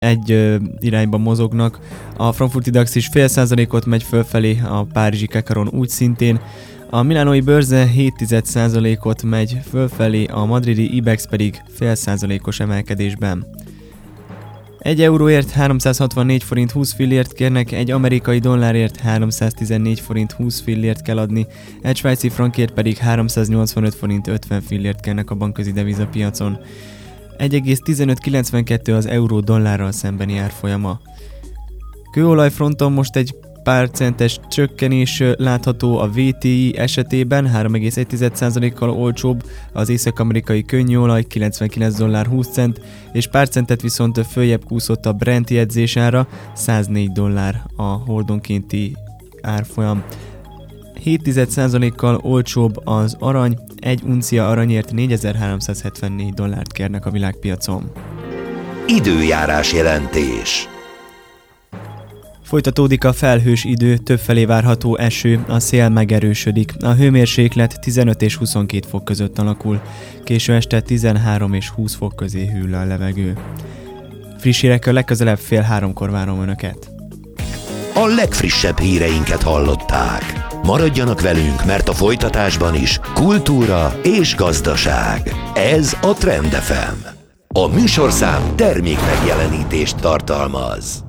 egy irányba mozognak. A frankfurti DAX is 0,5%-ot megy fölfelé, a párizsi Kekaron úgy szintén. A milánói bőrze 0,7%-ot megy fölfelé, a madridi IBEX pedig 0,5%-os emelkedésben. 1 euróért 364 forint 20 fillért kérnek, egy amerikai dollárért 314 forint 20 fillért kell adni, egy svájci frankért pedig 385 forint 50 fillért kérnek a bankközi devizapiacon. 1,1592 az euró dollárral szembeni árfolyama. Kőolajfronton most egy pár centes csökkenés látható a VTI esetében, 3,1%-kal olcsóbb az észak-amerikai könnyűolaj, $99.20, és pár centet viszont följebb kúszott a Brent jegyzésára, $104 a hordonkénti árfolyam. 0,7%-kal olcsóbb az arany, egy uncia aranyért $4.374 kérnek a világpiacon. Időjárás jelentés. Folytatódik a felhős idő, többfelé várható eső, a szél megerősödik, a hőmérséklet 15 és 22 fok között alakul, késő este 13 és 20 fok közé hűl a levegő. Friss hírekkel legközelebb 2:30 várom Önöket. A legfrissebb híreinket hallották. Maradjanak velünk, mert a folytatásban is kultúra és gazdaság. Ez a Trend FM. A műsorszám termék megjelenítést tartalmaz.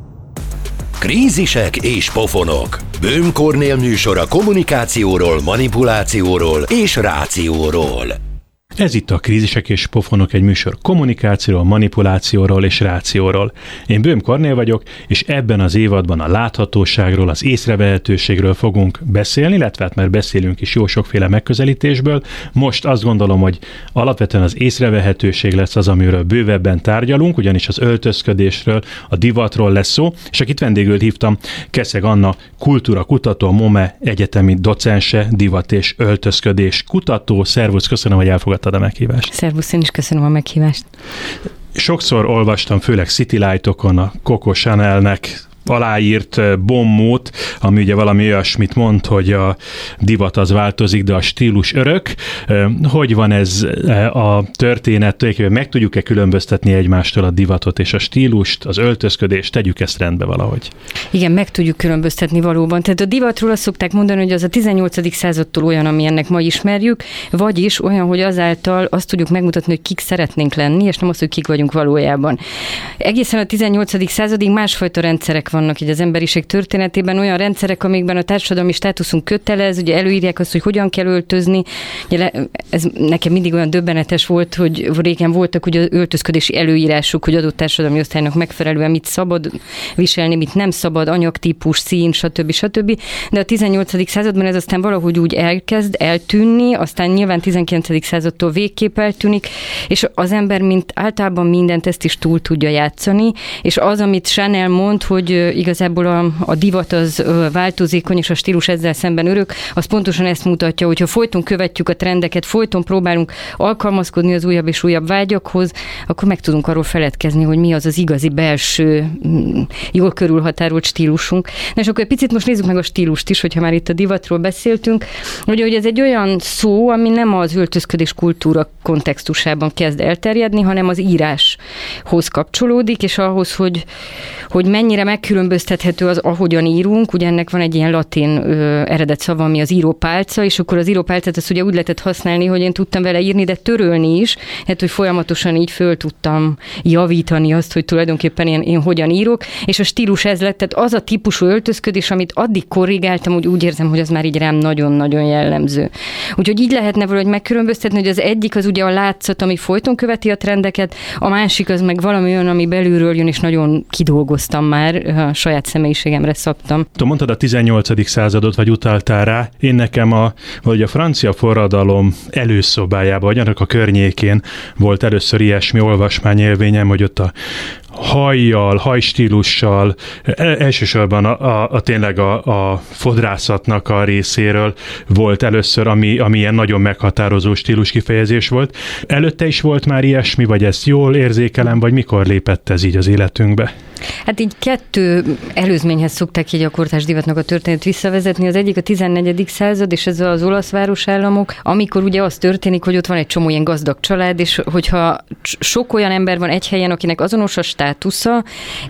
Krízisek és pofonok. Böhm Kornél műsora kommunikációról, manipulációról és rációról. Ez itt a Krízisek és pofonok, egy műsor kommunikációról, manipulációról és rációról. Én Böhm Kornél vagyok, és ebben az évadban a láthatóságról, az észrevehetőségről fogunk beszélni, illetve hát már beszélünk is jó sokféle megközelítésből. Most azt gondolom, hogy alapvetően az észrevehetőség lesz az, amiről bővebben tárgyalunk, ugyanis az öltözködésről, a divatról lesz szó, és akit vendégül hívtam, Keszeg Anna, kultúra kutató, a MOME egyetemi docense, divat és öltözködés kutató. Szervusz, köszönöm, hogy elfogadtad a meghívást. Szervusz, én is köszönöm a meghívást. Sokszor olvastam, főleg Citylight-okon a Coco Chanelnek aláírt bombót, ami ugye valami olyasmit mond, hogy a divat az változik, de a stílus örök. Hogy van ez a történet? Meg tudjuk-e különböztetni egymástól a divatot és a stílust, az öltözködést? Tegyük ezt rendbe valahogy. Igen, meg tudjuk különböztetni valóban. Tehát a divatról azt szokták mondani, hogy az a 18. századtól olyan, amilyennek ma ismerjük, vagyis olyan, hogy azáltal azt tudjuk megmutatni, hogy kik szeretnénk lenni, és nem azt, hogy kik vagyunk valójában. Egészen a 18. századig másfajta rendszerek vannak így az emberiség történetében, olyan rendszerek, amikben a társadalmi státuszunk kötelez, ugye előírják azt, hogy hogyan kell öltözni. Ugye ez nekem mindig olyan döbbenetes volt, hogy régen voltak ugye öltözködési előírások, hogy adott társadalmi osztálynak megfelelően mit szabad viselni, mit nem szabad, anyagtípus, szín, stb. De a 18. században ez aztán valahogy úgy elkezd eltűnni, aztán nyilván 19. századtól végképp eltűnik, és az ember mint általában mindent ezt is túl tudja játszani, és az, amit Chanel mond, hogy igazából a divat az változékony, és a stílus ezzel szemben örök, az pontosan ezt mutatja, hogyha folyton követjük a trendeket, folyton próbálunk alkalmazkodni az újabb és újabb vágyakhoz, akkor meg tudunk arról feledkezni, hogy mi az az igazi belső, jól körülhatárolt stílusunk. Na és akkor egy picit most nézzük meg a stílust is, hogyha már itt a divatról beszéltünk, hogy ez egy olyan szó, ami nem az öltözködés kultúra kontextusában kezd elterjedni, hanem az íráshoz kapcsolódik, és ahhoz, hogy mennyire megkülönböztethető az, ahogyan írunk. Ugye ennek van egy ilyen latin eredet szava, ami az írópálca, és akkor az írópálcát azt ugye úgy lehetett használni, hogy én tudtam vele írni, de törölni is, hát hogy folyamatosan így föl tudtam javítani azt, hogy tulajdonképpen én hogyan írok, és a stílus ez lett, tehát az a típusú öltözködés, amit addig korrigáltam, hogy úgy érzem, hogy az már így rám nagyon-nagyon jellemző. Úgyhogy így lehetne valahogy megkülönböztetni, hogy az egyik az ugye a látszat, ami folyton követi a trendeket, a másik az meg valami olyan, ami belülről jön, és nagyon kidolgoztam már, a saját személyiségemre szabtam. Mondtad a 18. századot, vagy utaltál rá. Én nekem a francia forradalom előszobájában, vagy annak a környékén volt először ilyesmi olvasmányélményem, hogy ott a hajjal, hajstílussal, elsősorban tényleg a fodrászatnak a részéről volt először, ami ilyen nagyon meghatározó stílus kifejezés volt. Előtte is volt már ilyesmi, vagy ezt jól érzékelem, vagy mikor lépett ez így az életünkbe? Hát így 2 előzményhez szokták így a kortárs divatnak a történet visszavezetni. Az egyik a 14. század, és ez az olasz városállamok, amikor ugye az történik, hogy ott van egy csomó ilyen gazdag család, és hogyha sok olyan ember van egy helyen, akinek azonos a státusza,